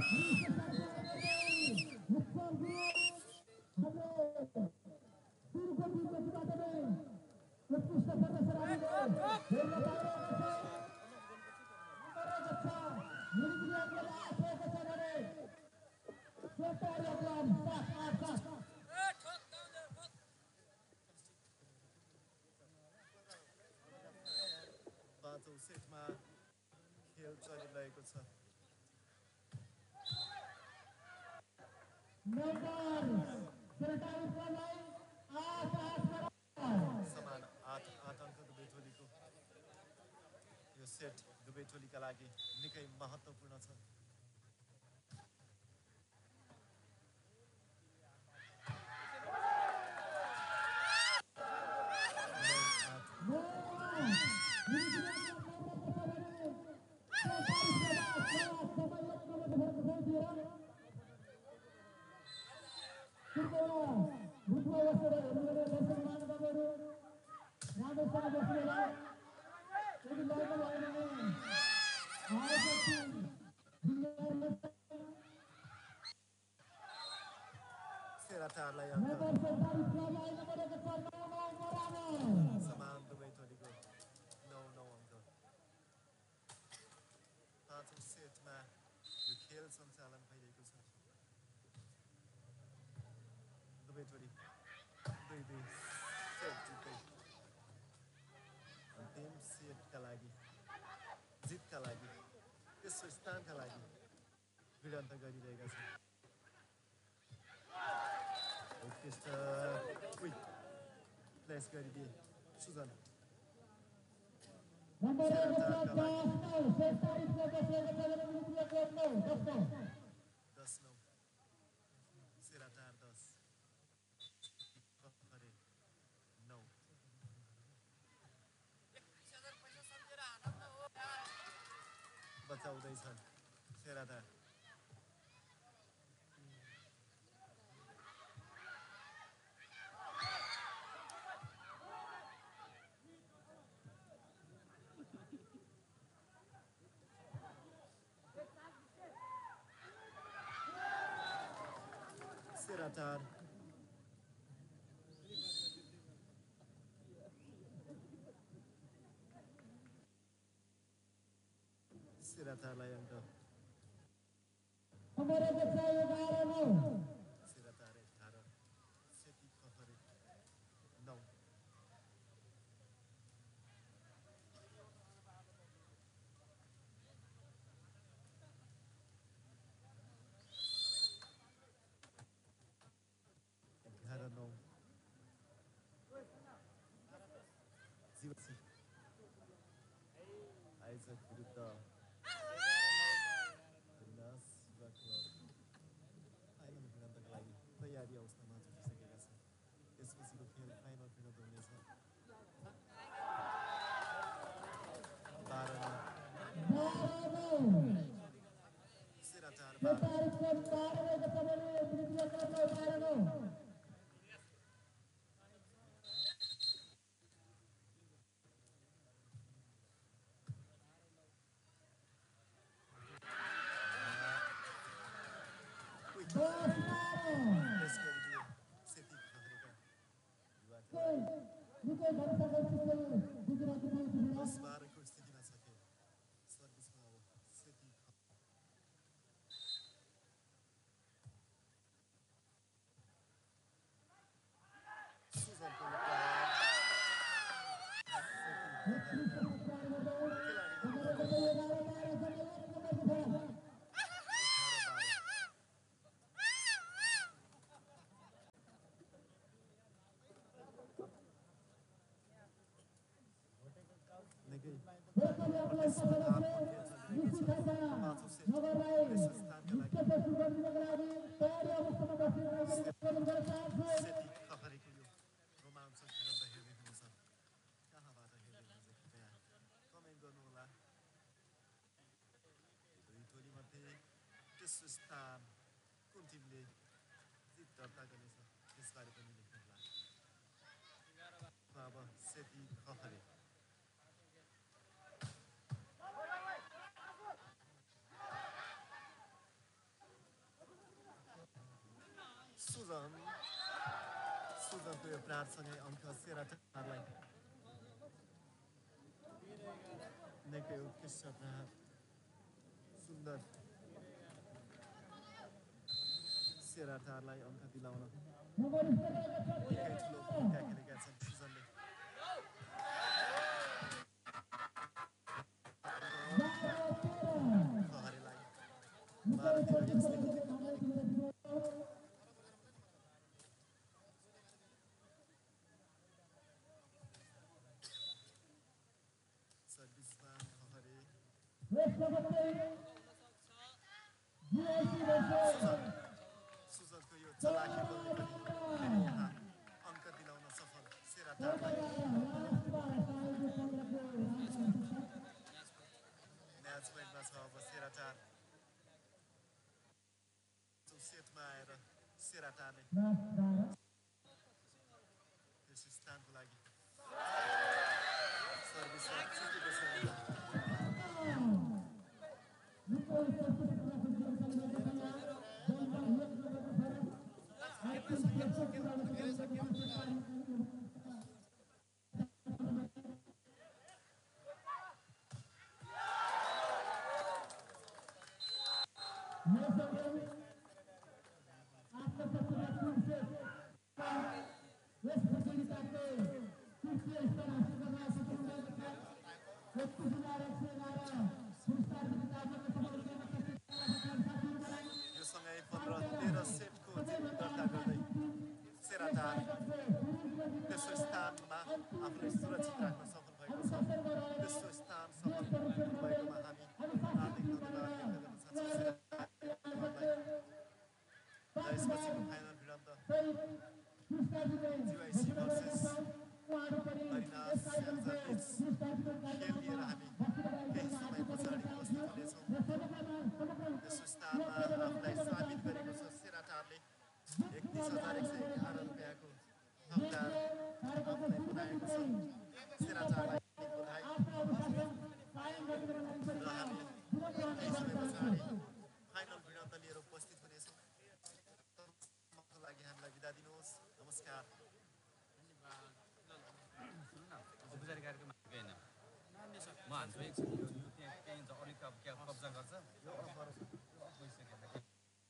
पाँचौं सेटमा खेल चलिरहेको छ समान 8 अङ्क दुवै टोलीको यो सेट दुवै टोलीका लागि निकै महत्त्वपूर्ण छ सेराटारलाई अङ्क समान दुवै टोलीको 9 अङ्क पाँचौं सेटमा यो खेल सञ्चालन भइरहेको छ दुवै टोली 2-2 सेट जित्दै अन्तिम सेटका लागि जितका लागि तेस्रो स्थानका लागि भिडन्त गरिरहेका छन् उत्कृष्ट क्विक प्लेस गरिदिए सुजन 10-9 सेराटार 10 खरे 9 बचाउँदैछन् सेराटार सेराटार सेराटारलाई अङ्क सेराटार 18 सेती खखरे 9 11-9 जीवसी आइजक विरुद्ध फाइनल भिडन्तका लागि तयारी अवस्थामा जुटिसकेका छन् यसपछिको खेल फाइनल भिडन्त हुनेछ 12 सेराटार 12 10-12को स्थितिमा छ खेल सर्भिसमा अब सेती सुजनको रोमाञ्चक भिडन्त हेर्दै हुनुहुन्छ कहाँबाट हेर्दै हुनुहुन्छ कृपया कमेन्ट गर्नुहोला दुई टोलीमध्ये तेस्रो स्थान कुन टिमले जित दर्ता गर्नेछ त्यसबारे पनि लेख्नुहोला अब सेती खखरे यो प्रार्थसँगै अङ्क सेराटारलाई निकै उत्कृष्ट प्रहार सुन्दर सेराटारलाई अङ्क दिलाउन निकै ठुलो भूमिका खेलेका छन् सुजनले खहरेलाई 12-13 सर्भिसमा खहरे सुजनको यो चलाखी गोलले पनि यहाँ अङ्क दिलाउन सफल सेराटारलाई म्याच पोइन्टमा छ अब सेराटार सेटमा आएर सेराटारले यस स्थानको लागि सर्भिसमा चुकेको छ योसँगै 15-13 सेटको जित दर्ता गर्दै सेराटार तेस्रो स्थानमा आफूलाई सुरक्षित राख्न सफल भएको छ तेस्रो स्थान सफल भएकोमा हामी हार्दिक धन्यवाद व्यक्त गर्न चाहन्छौँ र यसपछिको फाइनल भिडन्त जीवाइसी भर्सेस हरिनाथ स्याङ्जाबीच खेल लिएर हामी केही समय पछाडि उपस्थित हुनेछौँ तेस्रो स्थानमा आफूलाई साबित गरेको छ सेराटारले 31,111 रुपियाँको हकदार आफूलाई बनाएको छ सेराटारलाई बधाई र हामी केही समय पछाडि